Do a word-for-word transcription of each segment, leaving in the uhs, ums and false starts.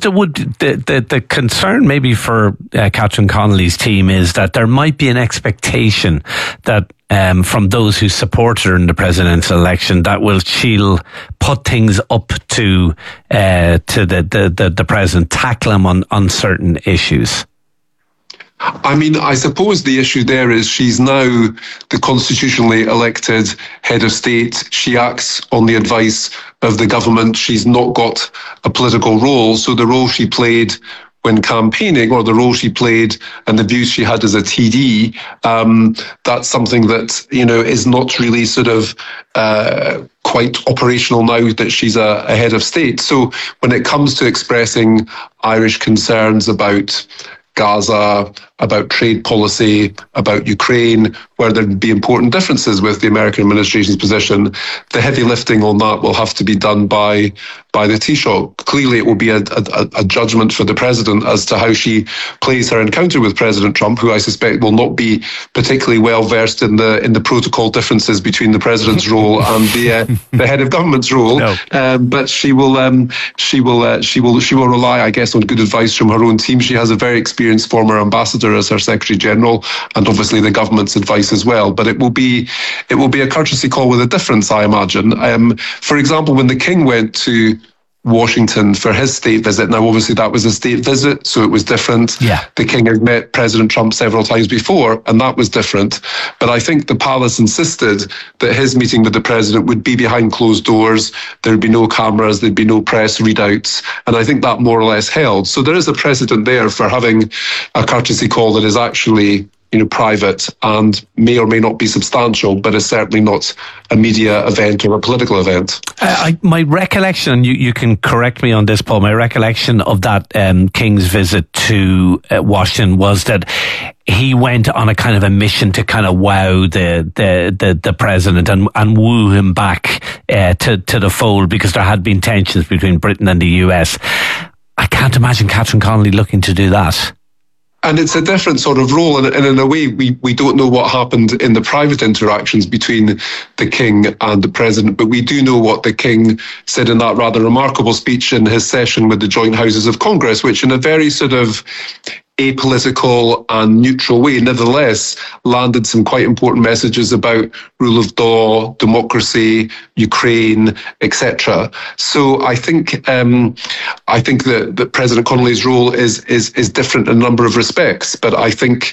there would the, the the concern maybe for uh, Catherine Connolly's team is that there might be an expectation that um, from those who support her in the presidential election that will she'll put things up to uh, to the, the, the, the president, tackle him on, on certain issues. I mean, I suppose the issue there is she's now the constitutionally elected head of state. She acts on the advice of the government. She's not got a political role. So the role she played when campaigning, or the role she played and the views she had as a T D, um, that's something that, you know, is not really sort of uh, quite operational now that she's a, a head of state. So when it comes to expressing Irish concerns about Gaza, about trade policy, about Ukraine, where there'd be important differences with the American administration's position, the heavy lifting on that will have to be done by by the Taoiseach. Clearly, it will be a, a, a judgment for the president as to how she plays her encounter with President Trump, who I suspect will not be particularly well versed in the in the protocol differences between the president's role and the uh, the head of government's role. No. Um, but she will um, she will uh, she will she will rely, I guess, on good advice from her own team. She has a very experienced former ambassador as her Secretary General, and obviously the government's advice as well. But it will be it will be a courtesy call with a difference, I imagine. Um, for example, when the King went to Washington for his state visit. Now, obviously, that was a state visit, so it was different. Yeah. The King had met President Trump several times before, and that was different. But I think the palace insisted that his meeting with the president would be behind closed doors. There'd be no cameras, there'd be no press readouts. And I think that more or less held. So there is a precedent there for having a courtesy call that is actually, you know, private and may or may not be substantial, but is certainly not a media event or a political event. Uh, I, my recollection, and you, you can correct me on this, Paul, my recollection of that um, King's visit to uh, Washington was that he went on a kind of a mission to kind of wow the the the, the president and, and woo him back uh, to, to the fold, because there had been tensions between Britain and the U S. I can't imagine Catherine Connolly looking to do that. And it's a different sort of role, and, and in a way, we, we don't know what happened in the private interactions between the King and the President, but we do know what the King said in that rather remarkable speech in his session with the Joint Houses of Congress, which in a very sort of apolitical and neutral way, nevertheless, landed some quite important messages about rule of law, democracy, Ukraine, et cetera. So I think um, I think that, that President Connolly's role is is is different in a number of respects, but I think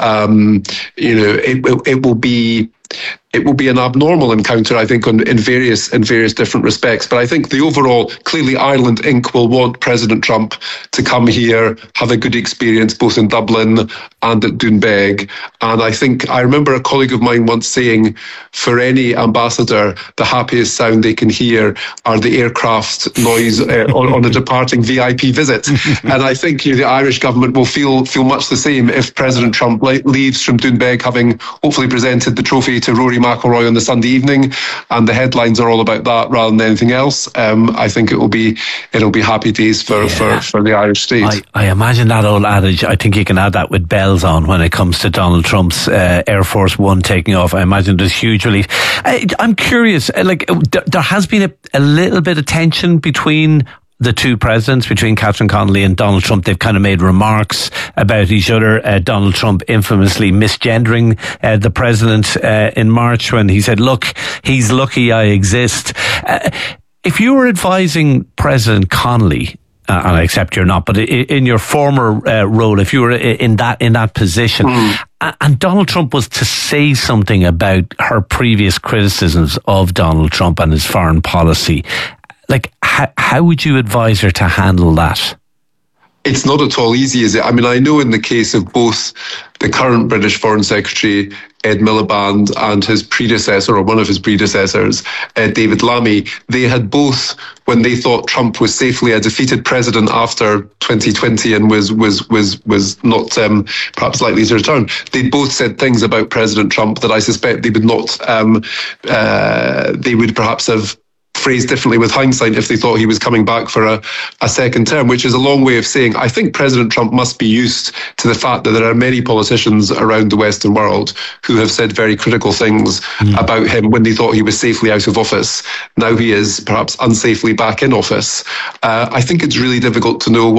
um, you know it it will be. It will be an abnormal encounter, I think, on, in various in various different respects. But I think the overall, clearly Ireland Incorporated will want President Trump to come here, have a good experience both in Dublin and at Doonbeg. And I think, I remember a colleague of mine once saying, for any ambassador, the happiest sound they can hear are the aircraft noise uh, on, on a departing V I P visit. And I think you know, the Irish government will feel feel much the same if President Trump le- leaves from Doonbeg, having hopefully presented the trophy to Rory McIlroy on the Sunday evening, and the headlines are all about that rather than anything else. Um, I think it will be it'll be happy days for, yeah. for, for the Irish state. I, I imagine that old adage. I think you can add that with bells on when it comes to Donald Trump's uh, Air Force One taking off. I imagine there's huge relief. I, I'm curious. Like there has been a, a little bit of tension between the two presidents, between Catherine Connolly and Donald Trump. They've kind of made remarks about each other. Uh, Donald Trump infamously misgendering uh, the president uh, in March when he said, look, he's lucky I exist. Uh, if you were advising President Connolly, uh, and I accept you're not, but in your former uh, role, if you were in that in that position, mm. and Donald Trump was to say something about her previous criticisms of Donald Trump and his foreign policy, like, how, how would you advise her to handle that? It's not at all easy, is it? I mean, I know in the case of both the current British Foreign Secretary, Ed Miliband, and his predecessor, or one of his predecessors, uh, David Lammy, they had both, when they thought Trump was safely a defeated president after twenty twenty and was was was was not um, perhaps likely to return, they both said things about President Trump that I suspect they would not, um, uh, they would perhaps have phrased differently with hindsight if they thought he was coming back for a, a second term, which is a long way of saying I think President Trump must be used to the fact that there are many politicians around the Western world who have said very critical things mm. about him when they thought he was safely out of office. Now he is perhaps unsafely back in office. Uh, I think it's really difficult to know